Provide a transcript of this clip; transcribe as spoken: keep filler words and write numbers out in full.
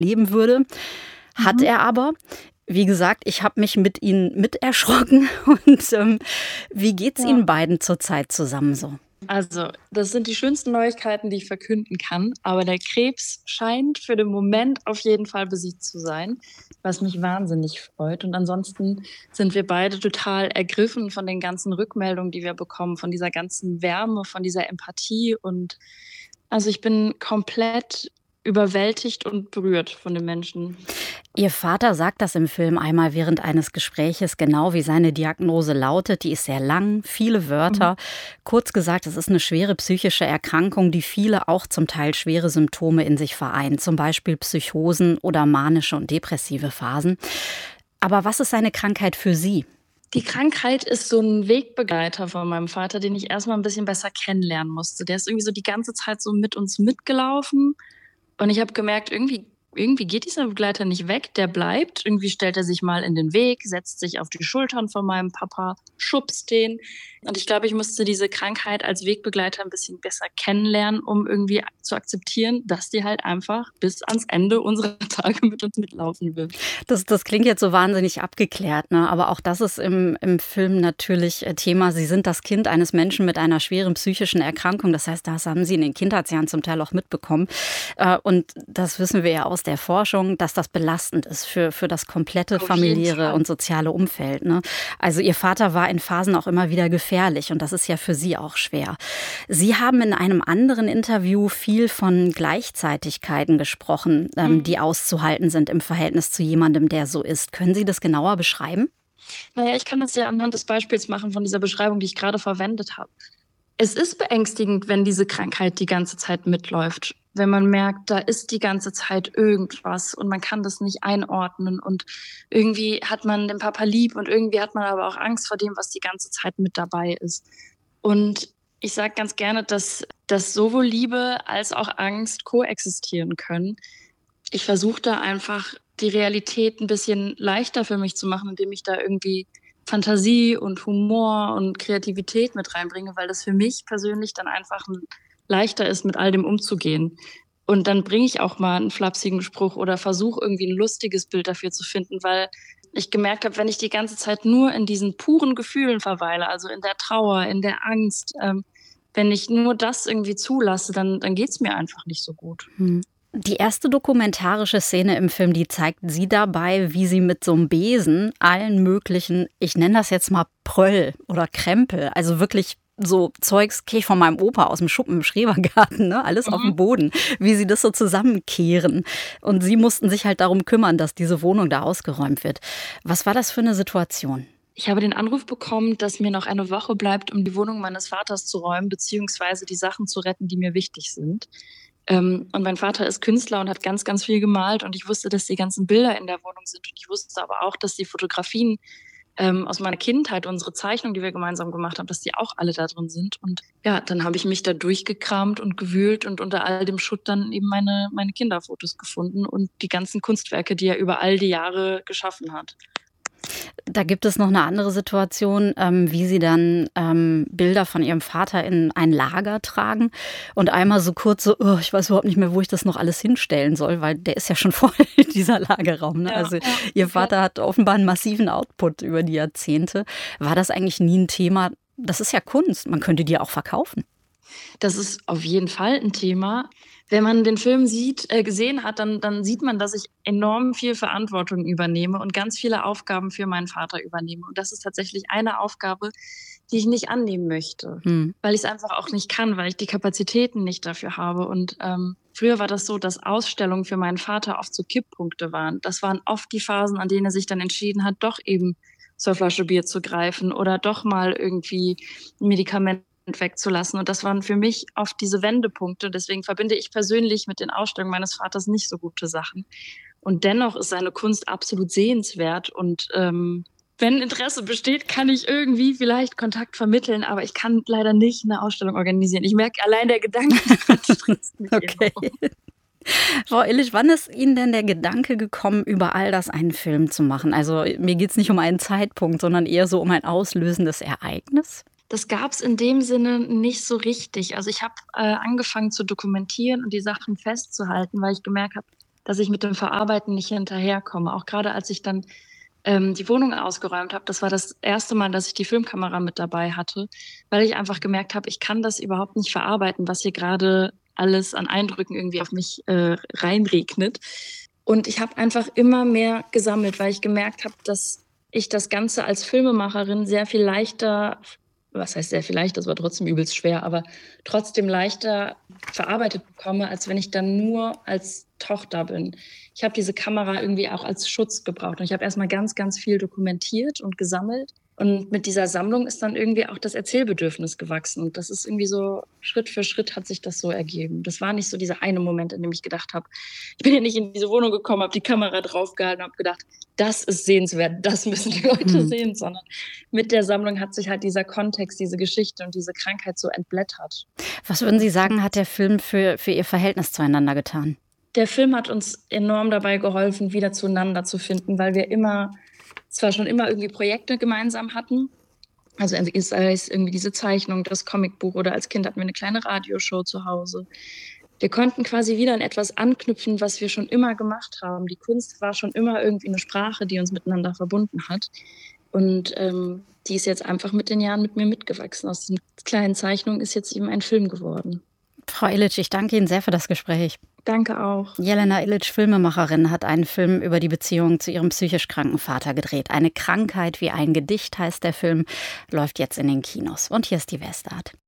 leben würde. Hat Mhm. er aber. Wie gesagt, ich habe mich mit ihnen miterschrocken. Und ähm, wie geht's Ja. Ihnen beiden zurzeit zusammen so? Also, das sind die schönsten Neuigkeiten, die ich verkünden kann, aber der Krebs scheint für den Moment auf jeden Fall besiegt zu sein, was mich wahnsinnig freut. Und ansonsten sind wir beide total ergriffen von den ganzen Rückmeldungen, die wir bekommen, von dieser ganzen Wärme, von dieser Empathie. Und also, ich bin komplett überwältigt und berührt von den Menschen. Ihr Vater sagt das im Film einmal während eines Gespräches, genau wie seine Diagnose lautet. Die ist sehr lang, viele Mhm. Wörter. Kurz gesagt, es ist eine schwere psychische Erkrankung, die viele, auch zum Teil schwere Symptome in sich vereint. Zum Beispiel Psychosen oder manische und depressive Phasen. Aber was ist seine Krankheit für Sie? Die Krankheit ist so 'n Wegbegleiter von meinem Vater, den ich erst mal 'n bisschen besser kennenlernen musste. Der ist irgendwie so die ganze Zeit so mit uns mitgelaufen und ich habe gemerkt, irgendwie irgendwie geht dieser Begleiter nicht weg, der bleibt. Irgendwie stellt er sich mal in den Weg, setzt sich auf die Schultern von meinem Papa, schubst den. Und ich glaube, ich musste diese Krankheit als Wegbegleiter 'n bisschen besser kennenlernen, um irgendwie zu akzeptieren, dass die halt einfach bis ans Ende unserer Tage mit uns mitlaufen wird. Das das klingt jetzt so wahnsinnig abgeklärt, ne? Aber auch das ist im im Film natürlich, äh, Thema. Sie sind das Kind eines Menschen mit einer schweren psychischen Erkrankung. Das heißt, das haben Sie in den Kindheitsjahren zum Teil auch mitbekommen. Äh, und das wissen wir ja aus der Forschung, dass das belastend ist für für das komplette Auf jeden familiäre Fall. und soziale Umfeld, ne? Also, Ihr Vater war in Phasen auch immer wieder gefährlich und das ist ja für Sie auch schwer. Sie haben in einem anderen Interview viel von Gleichzeitigkeiten gesprochen, ähm, die Mhm. auszuhalten sind im Verhältnis zu jemandem, der so ist. Können Sie das genauer beschreiben? Na ja, ich kann das ja anhand des Beispiels machen von dieser Beschreibung, die ich grade verwendet habe. Es ist beängstigend, wenn diese Krankheit die ganze Zeit mitläuft. Wenn man merkt, da ist die ganze Zeit irgendwas und man kann das nicht einordnen und irgendwie hat man den Papa lieb und irgendwie hat man aber auch Angst vor dem, was die ganze Zeit mit dabei ist. Und ich sage ganz gerne, dass dass sowohl Liebe als auch Angst koexistieren können. Ich versuche da einfach, die Realität 'n bisschen leichter für mich zu machen, indem ich da irgendwie Fantasie und Humor und Kreativität mit reinbringe, weil das für mich persönlich dann einfach 'n leichter ist, mit all dem umzugehen. Und dann bringe ich auch mal 'n flapsigen Spruch oder versuche irgendwie 'n lustiges Bild dafür zu finden, weil ich gemerkt habe, wenn ich die ganze Zeit nur in diesen puren Gefühlen verweile, also in der Trauer, in der Angst, ähm, wenn ich nur das irgendwie zulasse, dann dann geht's mir einfach nicht so gut. Mhm. Die erste dokumentarische Szene im Film, die zeigt Sie dabei, wie Sie mit so 'm Besen allen möglichen, ich nenne das jetzt mal Pröll oder Krempel, also wirklich so Zeugs, kenne ich von meinem Opa aus'm Schuppen im Schrebergarten, ne, alles auf'm Mhm. Boden, wie Sie das so zusammenkehren. Und Sie mussten sich halt darum kümmern, dass diese Wohnung da ausgeräumt wird. Was war das für 'ne Situation? Ich habe den Anruf bekommen, dass mir noch eine Woche bleibt, um die Wohnung meines Vaters zu räumen, beziehungsweise die Sachen zu retten, die mir wichtig sind. Ähm, und mein Vater ist Künstler und hat ganz, ganz viel gemalt und ich wusste, dass die ganzen Bilder in der Wohnung sind und ich wusste aber auch, dass die Fotografien, ähm, aus meiner Kindheit, unsere Zeichnungen, die wir gemeinsam gemacht haben, dass die auch alle da drin sind. Und ja, dann habe ich mich da durchgekramt und gewühlt und unter all dem Schutt dann eben meine meine Kinderfotos gefunden und die ganzen Kunstwerke, die er über all die Jahre geschaffen hat. Da gibt es noch 'ne andere Situation, ähm, wie Sie dann, ähm, Bilder von Ihrem Vater in ein Lager tragen und einmal so kurz so: „Oh, ich weiß überhaupt nicht mehr, wo ich das noch alles hinstellen soll“, weil der ist ja schon voll, dieser Lagerraum, ne? Ja, Also, ja, Ihr komplett. Vater hat offenbar 'n massiven Output über die Jahrzehnte. War das eigentlich nie 'n Thema? Das ist ja Kunst, man könnte die ja auch verkaufen. Das ist auf jeden Fall 'n Thema. Wenn man den Film sieht äh, gesehen hat, dann dann sieht man, dass ich enorm viel Verantwortung übernehme und ganz viele Aufgaben für meinen Vater übernehme. Und das ist tatsächlich eine Aufgabe, die ich nicht annehmen möchte, Mhm. weil ich's einfach auch nicht kann, weil ich die Kapazitäten nicht dafür habe. Und, ähm, früher war das so, dass Ausstellungen für meinen Vater oft so Kipppunkte waren. Das waren oft die Phasen, an denen er sich dann entschieden hat, doch eben zur Flasche Bier zu greifen oder doch mal irgendwie 'n Medikament wegzulassen. Und das waren für mich oft diese Wendepunkte. Deswegen verbinde ich persönlich mit den Ausstellungen meines Vaters nicht so gute Sachen. Und dennoch ist seine Kunst absolut sehenswert und, ähm, wenn Interesse besteht, kann ich irgendwie vielleicht Kontakt vermitteln, aber ich kann leider nicht 'ne Ausstellung organisieren. Ich merke, allein der Gedanke dran stresst mich Okay. enorm. Frau Illich, wann ist Ihnen denn der Gedanke gekommen, über all das einen Film zu machen? Also, mir geht's nicht um einen Zeitpunkt, sondern eher so um ein auslösendes Ereignis? Das gab's in dem Sinne nicht so richtig. Also, ich habe, äh, angefangen zu dokumentieren und die Sachen festzuhalten, weil ich gemerkt habe dass ich mit dem Verarbeiten nicht hinterherkomme. Auch gerade als ich dann ähm, die Wohnung ausgeräumt habe, das war das erste Mal, dass ich die Filmkamera mit dabei hatte, weil ich einfach gemerkt habe, ich kann das überhaupt nicht verarbeiten, was hier gerade alles an Eindrücken irgendwie auf mich äh, reinregnet. Und ich habe einfach immer mehr gesammelt, weil ich gemerkt habe, dass ich das Ganze als Filmemacherin sehr viel leichter, was heißt sehr viel leichter, das war trotzdem übelst schwer, aber trotzdem leichter verarbeitet bekomme, als wenn ich dann nur als Tochter bin. Ich habe diese Kamera irgendwie auch als Schutz gebraucht. Und ich habe erstmal ganz, ganz viel dokumentiert und gesammelt. Und mit dieser Sammlung ist dann irgendwie auch das Erzählbedürfnis gewachsen. Und das ist irgendwie so, Schritt für Schritt hat sich das so ergeben. Das war nicht so dieser eine Moment, in dem ich gedacht habe, ich bin ja nicht in diese Wohnung gekommen, habe die Kamera draufgehalten und habe gedacht, das ist sehenswert, das müssen die Leute mhm. sehen. Sondern mit der Sammlung hat sich halt dieser Kontext, diese Geschichte und diese Krankheit so entblättert. Was würden Sie sagen, hat der Film für, für Ihr Verhältnis zueinander getan? Der Film hat uns enorm dabei geholfen, wieder zueinander zu finden, weil wir immer, zwar schon immer irgendwie Projekte gemeinsam hatten, also sei es irgendwie diese Zeichnung, das Comicbuch oder als Kind hatten wir eine kleine Radioshow zu Hause. Wir konnten quasi wieder an etwas anknüpfen, was wir schon immer gemacht haben. Die Kunst war schon immer irgendwie eine Sprache, die uns miteinander verbunden hat. Und ähm, die ist jetzt einfach mit den Jahren mit mir mitgewachsen. Aus diesen kleinen Zeichnungen ist jetzt eben ein Film geworden. Frau Ilitsch, ich danke Ihnen sehr für das Gespräch. Danke auch. Jelena Ilitsch, Filmemacherin, hat einen Film über die Beziehung zu ihrem psychisch kranken Vater gedreht. Eine Krankheit wie ein Gedicht heißt der Film, läuft jetzt in den Kinos. Und hier ist die Westart.